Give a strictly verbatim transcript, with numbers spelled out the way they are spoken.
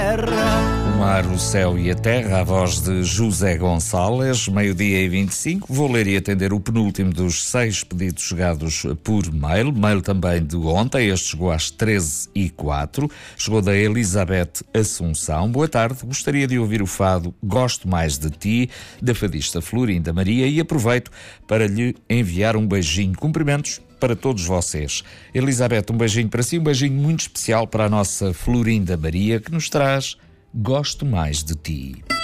terra. O mar, o céu e a terra, a voz de José Gonçalves, meio-dia e vinte e cinco. Vou ler e atender o penúltimo dos seis pedidos chegados por mail. Mail também de ontem, este chegou às treze e quatro. Chegou da Elizabeth Assunção. Boa tarde, gostaria de ouvir o fado Gosto Mais de Ti, da fadista Florinda Maria, e aproveito para lhe enviar um beijinho. Cumprimentos para todos vocês. Elizabeth, um beijinho para si, um beijinho muito especial para a nossa Florinda Maria, que nos traz Gosto Mais de Ti.